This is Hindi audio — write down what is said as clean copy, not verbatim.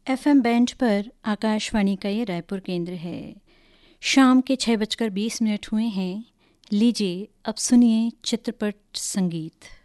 एफएम बैंड पर आकाशवाणी का ये रायपुर केंद्र है। शाम के 6:20 हुए हैं। लीजिए अब सुनिए चित्रपट संगीत।